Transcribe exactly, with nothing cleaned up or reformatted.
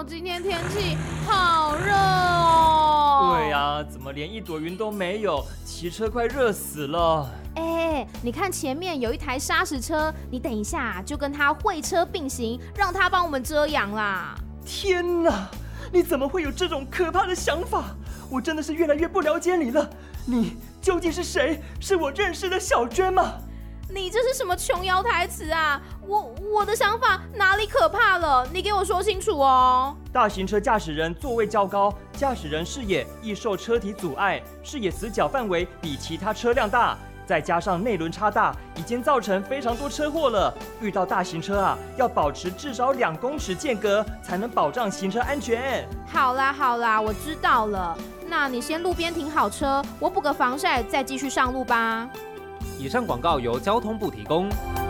今天天气好热哦。 对啊，怎么连一朵云都没有？骑车快热死了。 哎，你看前面有一台砂石车，你等一下就跟它会车并行，让它帮我们遮阳啦。 天哪，你怎么会有这种可怕的想法？我真的是越来越不了解你了。你究竟是谁？是我认识的小娟吗？ 你这是什么琼瑶台词啊？我我的想法哪里可怕了？你给我说清楚哦。 大型车驾驶人座位较高，驾驶人视野易受车体阻碍，视野死角范围比其他车辆大，再加上内轮差大，已经造成非常多车祸了。遇到大型车啊，要保持至少两公尺间隔，才能保障行车安全。 好啦好啦，我知道了。那你先路边停好车，我补个防晒，再继续上路吧。 以上广告由交通部提供。